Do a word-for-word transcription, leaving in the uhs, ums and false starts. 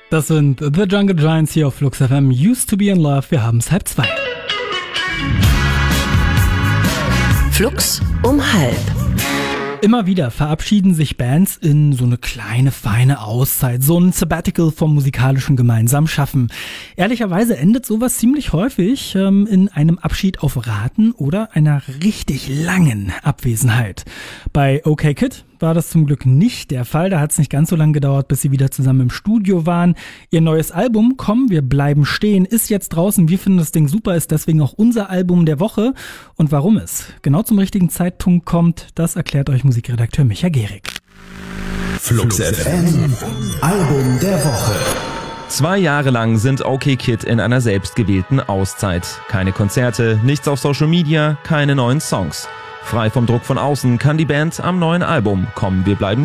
Das sind The Jungle Giants hier auf Flux F M. Used to be in love. Wir haben es halb zwei. Flux um halb. Immer wieder verabschieden sich Bands in so eine kleine, feine Auszeit, so ein Sabbatical vom musikalischen gemeinsamen Schaffen. Ehrlicherweise endet sowas ziemlich häufig ähm, in einem Abschied auf Raten oder einer richtig langen Abwesenheit. Bei OK Kid war das zum Glück nicht der Fall. Da hat es nicht ganz so lange gedauert, bis sie wieder zusammen im Studio waren. Ihr neues Album, Komm, wir bleiben stehen, ist jetzt draußen. Wir finden das Ding super, ist deswegen auch unser Album der Woche. Und warum es genau zum richtigen Zeitpunkt kommt, das erklärt euch Musikredakteur Micha Gehrig. Flux F M, Album der Woche. Zwei Jahre lang sind OK Kid in einer selbstgewählten Auszeit. Keine Konzerte, nichts auf Social Media, keine neuen Songs. Frei vom Druck von außen kann die Band am neuen Album Komm, wir bleiben